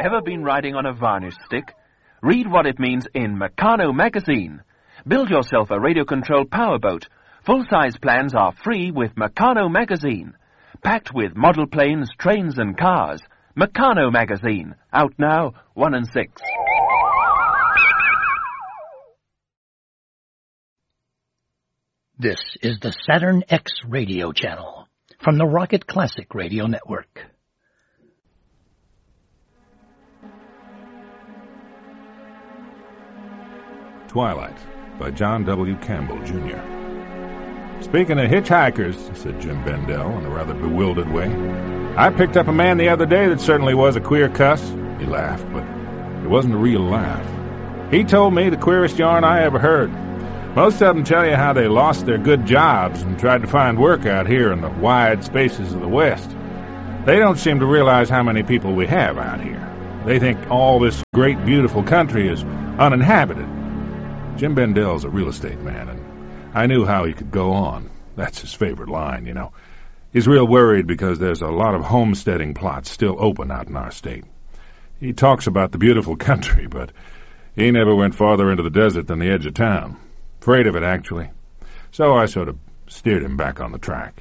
Ever been riding on a varnish stick? Read what it means in Meccano magazine. Build yourself a radio-controlled powerboat. Full-size plans are free with Meccano magazine. Packed with model planes, trains and cars. Meccano magazine. Out now, 1 and 6. This is the Saturn X radio channel from the Rocket Classic Radio Network. Twilight by John W. Campbell, Jr. Speaking of hitchhikers, said Jim Bendell in a rather bewildered way, I picked up a man the other day that certainly was a queer cuss. He laughed, but it wasn't a real laugh. He told me the queerest yarn I ever heard. Most of them tell you how they lost their good jobs and tried to find work out here in the wide spaces of the West. They don't seem to realize how many people we have out here. They think all this great, beautiful country is uninhabited. Jim Bendell's a real estate man, and I knew how he could go on. That's his favorite line, you know. He's real worried because there's a lot of homesteading plots still open out in our state. He talks about the beautiful country, but he never went farther into the desert than the edge of town. Afraid of it, actually. So I sort of steered him back on the track.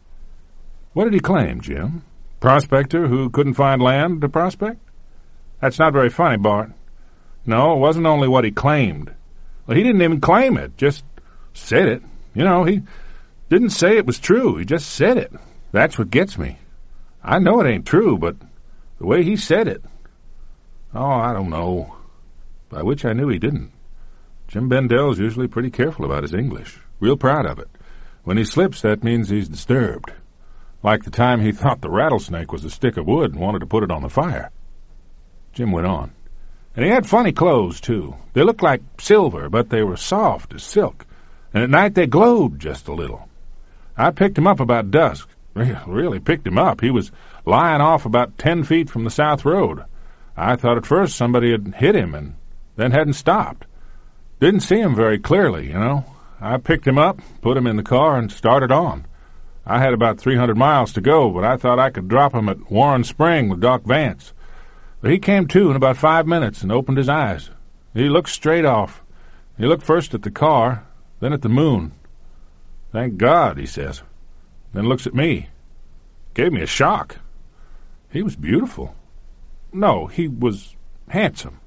What did he claim, Jim? Prospector who couldn't find land to prospect? That's not very funny, Bart. No, it wasn't only what he claimed. Well, he didn't even claim it, just said it. You know, he didn't say it was true, he just said it. That's what gets me. I know it ain't true, but the way he said it. Oh, I don't know. By which I knew he didn't. Jim Bendell's usually pretty careful about his English, real proud of it. When he slips, that means he's disturbed. Like the time he thought the rattlesnake was a stick of wood and wanted to put it on the fire. Jim went on. And he had funny clothes, too. They looked like silver, but they were soft as silk. And at night they glowed just a little. I picked him up about dusk. Really picked him up. He was lying off about 10 feet from the south road. I thought at first somebody had hit him and then hadn't stopped. Didn't see him very clearly, you know. I picked him up, put him in the car, and started on. I had about 300 miles to go, but I thought I could drop him at Warren Spring with Doc Vance. But he came to in about 5 minutes and opened his eyes. He looked straight off. He looked first at the car, then at the moon. Thank God, he says. Then looks at me. Gave me a shock. He was beautiful. No, he was handsome.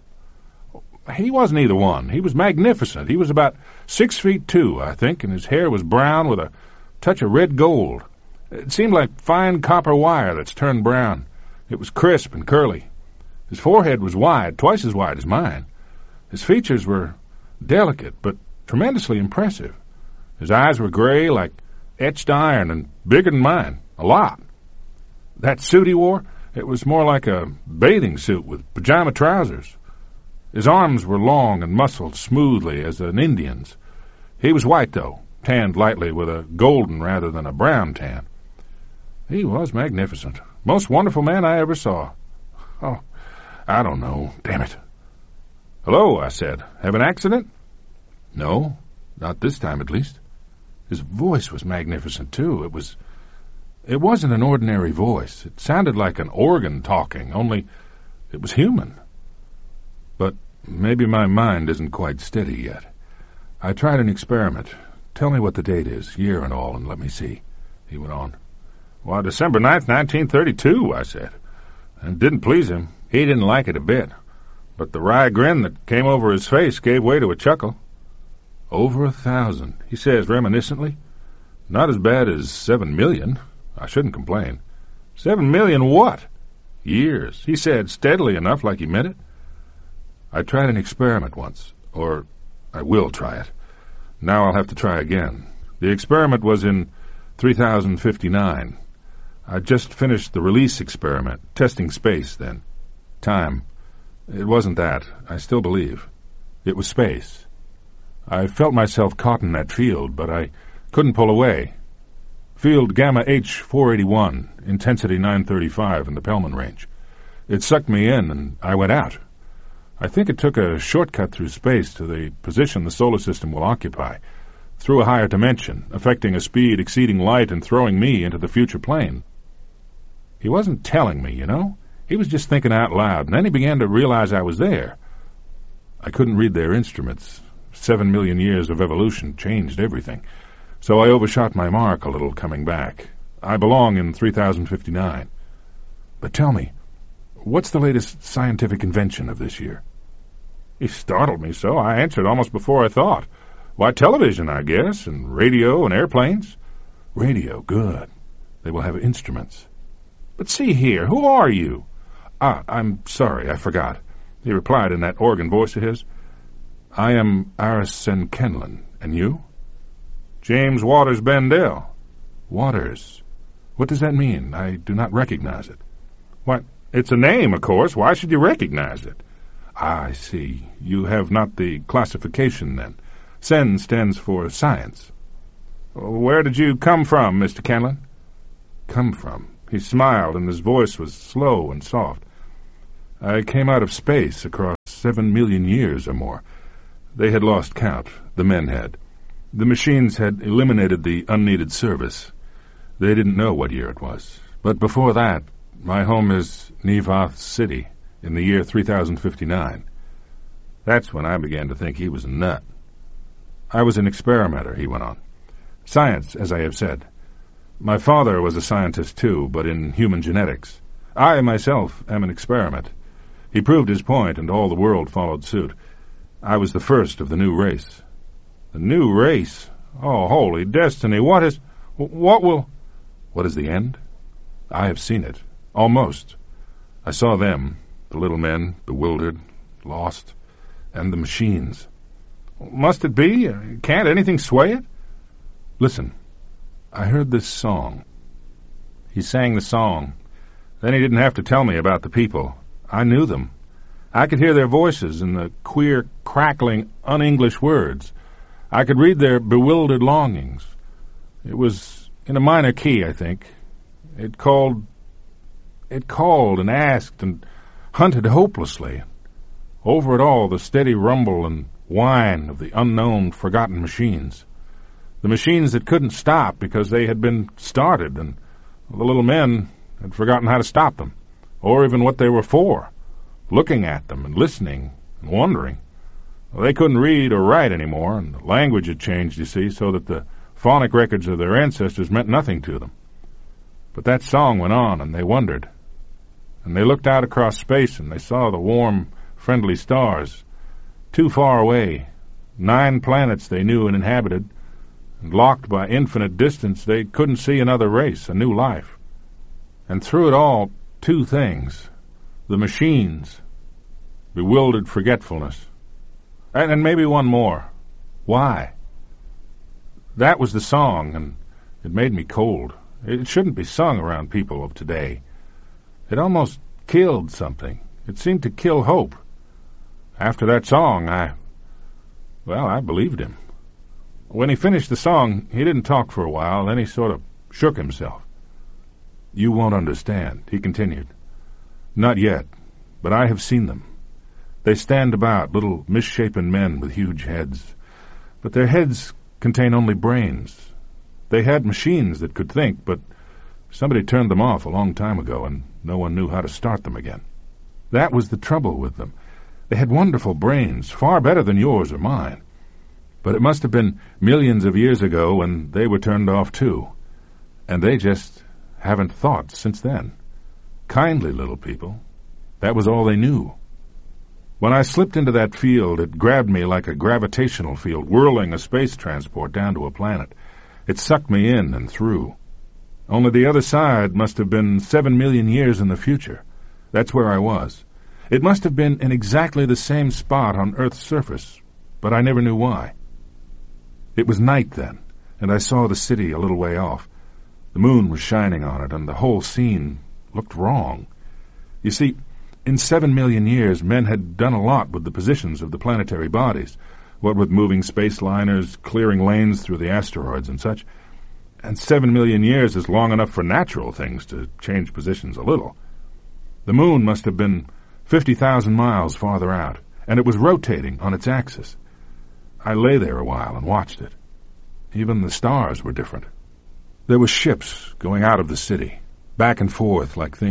He wasn't either one. He was magnificent. He was about 6'2", I think, and his hair was brown with a touch of red gold. It seemed like fine copper wire that's turned brown. It was crisp and curly. His forehead was wide, twice as wide as mine. His features were delicate, but tremendously impressive. His eyes were gray like etched iron and bigger than mine, a lot. That suit he wore, it was more like a bathing suit with pajama trousers. His arms were long and muscled smoothly as an Indian's. He was white, though, tanned lightly with a golden rather than a brown tan. He was magnificent. Most wonderful man I ever saw. Oh, I don't know. Damn it. Hello, I said. Have an accident? No, not this time at least. His voice was magnificent, too. It wasn't an ordinary voice. It sounded like an organ talking, only it was human. But maybe my mind isn't quite steady yet. I tried an experiment. Tell me what the date is, year and all, and let me see. He went on. Well, December 9th, 1932, I said. And it didn't please him. He didn't like it a bit. But the wry grin that came over his face gave way to a chuckle. Over 1,000, he says reminiscently. Not as bad as 7 million. I shouldn't complain. 7 million what? Years, he said steadily enough like he meant it. I tried an experiment once, or I will try it. Now I'll have to try again. The experiment was in 3059. I'd just finished the release experiment, testing space then. Time. It wasn't that. I still believe. It was space. I felt myself caught in that field, but I couldn't pull away. Field Gamma H481, intensity 935 in the Pellman range. It sucked me in, and I went out. I think it took a shortcut through space to the position the solar system will occupy, through a higher dimension, affecting a speed exceeding light and throwing me into the future plane. He wasn't telling me, you know. He was just thinking out loud, and then he began to realize I was there. I couldn't read their instruments. 7 million years of evolution changed everything. So I overshot my mark a little coming back. I belong in 3059. But tell me, what's the latest scientific invention of this year? He startled me so I answered almost before I thought. Why, television, I guess, and radio and airplanes. Radio, good. They will have instruments. But see here, who are you? I'm sorry, I forgot. He replied in that organ voice of his. I am Arsene Kenlon, and you? James Waters Bendell. Waters. What does that mean? I do not recognize it. Why, it's a name, of course. Why should you recognize it? I see. You have not the classification, then. Sen stands for science. Where did you come from, Mr. Kenlon? Come from? He smiled, and his voice was slow and soft. I came out of space across 7 million years or more. They had lost count. The men had. The machines had eliminated the unneeded service. They didn't know what year it was. But before that, my home is Nevath City in the year 3059. That's when I began to think he was a nut. I was an experimenter, he went on. Science, as I have said. My father was a scientist too, but in human genetics. I myself am an experiment. He proved his point, and all the world followed suit. I was the first of the new race. The new race? Oh, holy destiny, what is the end? I have seen it. Almost. I saw them, the little men, bewildered, lost, and the machines. Must it be? Can't anything sway it? Listen, I heard this song. He sang the song. Then he didn't have to tell me about the people. I knew them. I could hear their voices in the queer, crackling, un-English words. I could read their bewildered longings. It was in a minor key, I think. It called and asked and hunted hopelessly. Over it all, the steady rumble and whine of the unknown, forgotten machines. The machines that couldn't stop because they had been started, and the little men had forgotten how to stop them, or even what they were for, looking at them and listening and wondering. Well, they couldn't read or write anymore, and the language had changed, you see, so that the phonic records of their ancestors meant nothing to them. But that song went on, and they wondered. And they looked out across space, and they saw the warm, friendly stars, too far away, 9 planets they knew and inhabited, and locked by infinite distance, they couldn't see another race, a new life. And through it all, 2 things. The machines, bewildered forgetfulness, and maybe one more. Why? That was the song, and it made me cold. It shouldn't be sung around people of today. It almost killed something. It seemed to kill hope. After that song, I believed him. When he finished the song, he didn't talk for a while, then he sort of shook himself. You won't understand, he continued. Not yet, but I have seen them. They stand about, little misshapen men with huge heads. But their heads contain only brains. They had machines that could think, but somebody turned them off a long time ago, and no one knew how to start them again. That was the trouble with them. They had wonderful brains, far better than yours or mine. But it must have been millions of years ago when they were turned off too. And they just haven't thought since then. Kindly little people. That was all they knew. When I slipped into that field, it grabbed me like a gravitational field, whirling a space transport down to a planet. It sucked me in and through. Only the other side must have been 7 million years in the future. That's where I was. It must have been in exactly the same spot on Earth's surface, but I never knew why. It was night then, and I saw the city a little way off. The moon was shining on it, and the whole scene looked wrong. You see, in 7 million years, men had done a lot with the positions of the planetary bodies, what with moving space liners, clearing lanes through the asteroids and such. And 7 million years is long enough for natural things to change positions a little. The moon must have been 50,000 miles farther out, and it was rotating on its axis. I lay there a while and watched it. Even the stars were different. There were ships going out of the city, back and forth like things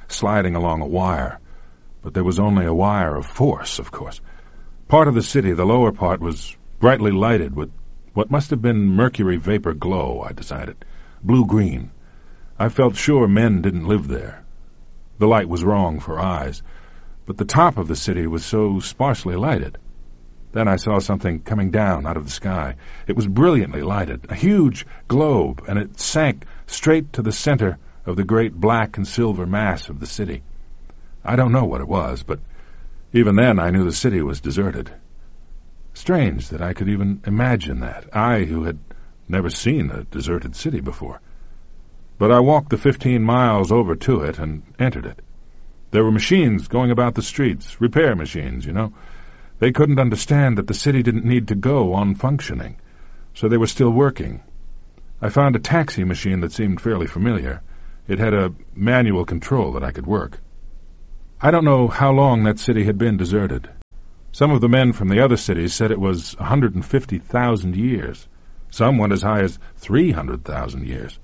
sliding along a wire. But there was only a wire of force, of course. Part of the city, the lower part, was brightly lighted with what must have been mercury vapor glow, I decided. Blue-green. I felt sure men didn't live there. The light was wrong for eyes, but the top of the city was so sparsely lighted. Then I saw something coming down out of the sky. It was brilliantly lighted, a huge globe, and it sank straight to the center of the great black and silver mass of the city. I don't know what it was, but even then I knew the city was deserted. Strange that I could even imagine that, I who had never seen a deserted city before. But I walked the 15 miles over to it and entered it. There were machines going about the streets, repair machines, you know. They couldn't understand that the city didn't need to go on functioning, so they were still working. I found a taxi machine that seemed fairly familiar. It had a manual control that I could work. I don't know how long that city had been deserted. Some of the men from the other cities said it was 150,000 years. Some went as high as 300,000 years.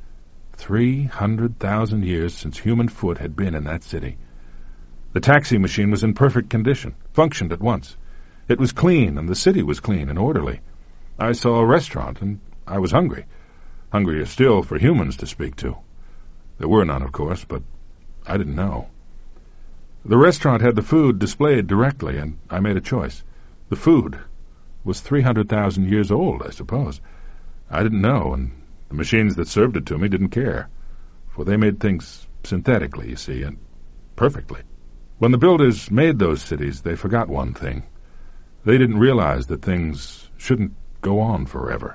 300,000 years since human foot had been in that city. The taxi machine was in perfect condition, functioned at once. It was clean, and the city was clean and orderly. I saw a restaurant, and I was hungry. Hungrier still for humans to speak to. There were none, of course, but I didn't know. The restaurant had the food displayed directly, and I made a choice. The food was 300,000 years old, I suppose. I didn't know, and the machines that served it to me didn't care, for they made things synthetically, you see, and perfectly. When the builders made those cities, they forgot one thing. They didn't realize that things shouldn't go on forever.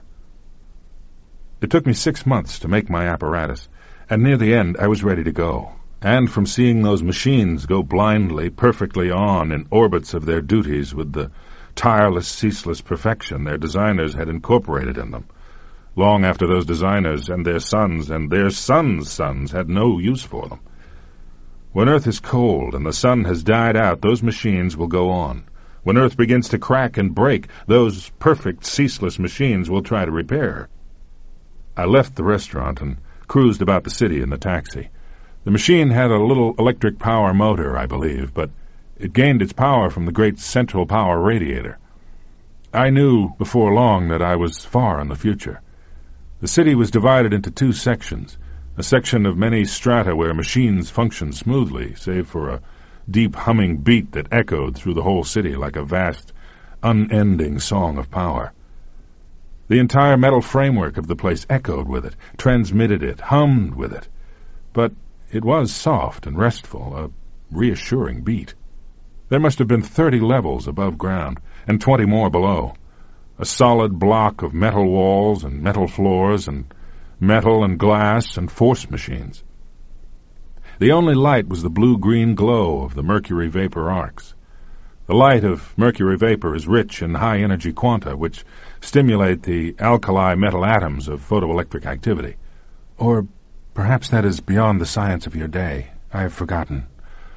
It took me 6 months to make my apparatus, and near the end I was ready to go. And from seeing those machines go blindly, perfectly on in orbits of their duties with the tireless, ceaseless perfection their designers had incorporated in them, long after those designers and their sons' sons had no use for them. When Earth is cold and the sun has died out, those machines will go on. When Earth begins to crack and break, those perfect, ceaseless machines will try to repair her. I left the restaurant and cruised about the city in the taxi. The machine had a little electric power motor, I believe, but it gained its power from the great central power radiator. I knew before long that I was far in the future. The city was divided into 2 sections. A section of many strata where machines functioned smoothly, save for a deep humming beat that echoed through the whole city like a vast, unending song of power. The entire metal framework of the place echoed with it, transmitted it, hummed with it. But it was soft and restful, a reassuring beat. There must have been 30 levels above ground, and 20 more below. A solid block of metal walls and metal floors and metal and glass and force machines. The only light was the blue-green glow of the mercury vapor arcs. The light of mercury vapor is rich in high-energy quanta, which stimulate the alkali metal atoms of photoelectric activity. Or perhaps that is beyond the science of your day. I have forgotten.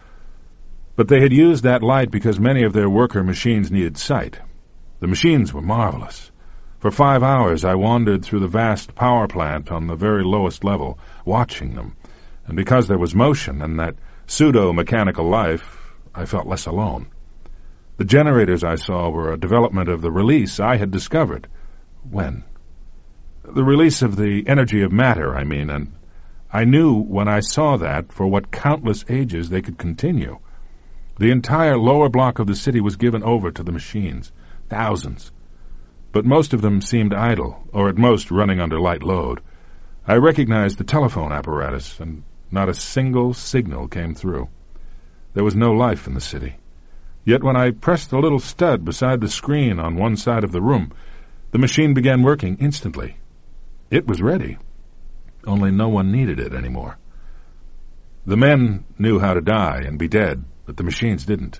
But they had used that light because many of their worker machines needed sight. The machines were marvelous. For 5 hours I wandered through the vast power plant on the very lowest level, watching them, and because there was motion and that pseudo-mechanical life, I felt less alone. The generators I saw were a development of the release I had discovered. When? The release of the energy of matter, I mean, and I knew when I saw that for what countless ages they could continue. The entire lower block of the city was given over to the machines, thousands. But most of them seemed idle, or at most running under light load. I recognized the telephone apparatus, and not a single signal came through. There was no life in the city. Yet when I pressed the little stud beside the screen on one side of the room, the machine began working instantly. It was ready, only no one needed it anymore. The men knew how to die and be dead, but the machines didn't.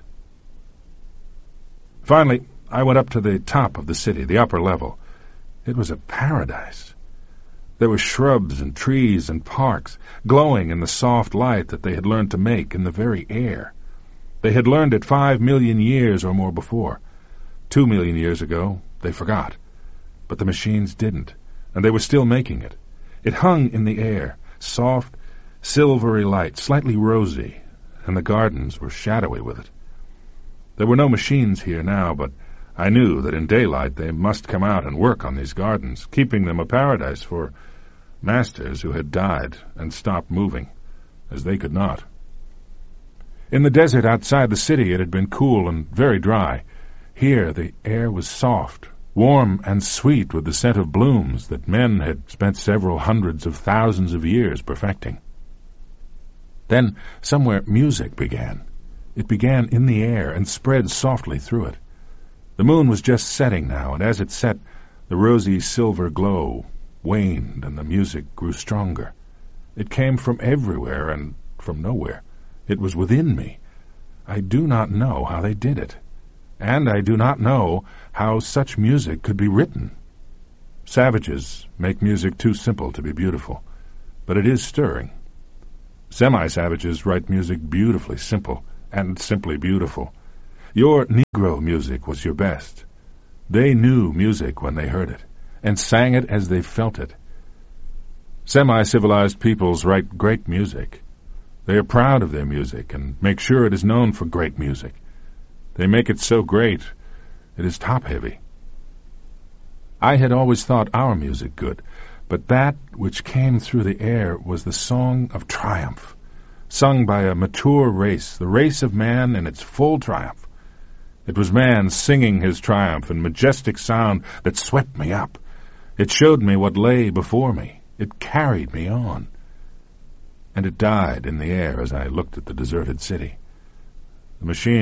Finally, I went up to the top of the city, the upper level. It was a paradise. There were shrubs and trees and parks, glowing in the soft light that they had learned to make in the very air. They had learned it 5 million years or more before. 2 million years ago, they forgot. But the machines didn't, and they were still making it. It hung in the air, soft silvery light, slightly rosy, and the gardens were shadowy with it. There were no machines here now, but I knew that in daylight they must come out and work on these gardens, keeping them a paradise for masters who had died and stopped moving, as they could not. In the desert outside the city it had been cool and very dry. Here the air was soft, warm and sweet with the scent of blooms that men had spent several hundreds of thousands of years perfecting. Then somewhere music began. It began in the air and spread softly through it. The moon was just setting now, and as it set, the rosy silver glow waned and the music grew stronger. It came from everywhere and from nowhere. It was within me. I do not know how they did it, and I do not know how such music could be written. Savages make music too simple to be beautiful, but it is stirring. Semi-savages write music beautifully simple and simply beautiful. Your Negro music was your best. They knew music when they heard it, and sang it as they felt it. Semi-civilized peoples write great music. They are proud of their music and make sure it is known for great music. They make it so great, it is top-heavy. I had always thought our music good, but that which came through the air was the song of triumph, sung by a mature race, the race of man in its full triumph. It was man singing his triumph in majestic sound that swept me up. It showed me what lay before me. It carried me on. And it died in the air as I looked at the deserted city. The machine